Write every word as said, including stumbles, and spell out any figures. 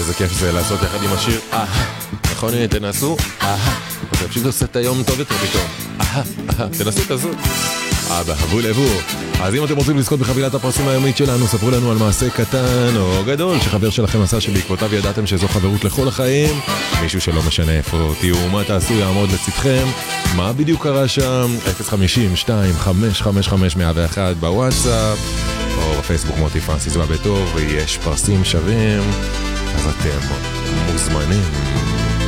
איזה כיף זה לעשות יחד עם השיר אהה. נכון, הנה, תנסו אהה. זה פשוט עושה את היום טוב יותר פתאום. אהה, אהה, תנסו, תנסו. אבא, הבול עבור. אז אם אתם רוצים לזכות בחבילת הפרסים היומית שלנו, ספרו לנו על מעשה קטן או גדול שחבר שלכם עשה שבעקבותיו ידעתם שזו חברות לכל החיים. מישהו שלא משנה איפה תהיו, מה תעשו, יעמוד לצדכם. מה בדיוק קרה שם? אפס חמישים שתיים חמש חמש חמש מאה ואחת בוואטסאפ או בפייסבוק מוטי פרנסיס והבטוב, ויש פרסים שווים, אז אתם מוזמנים.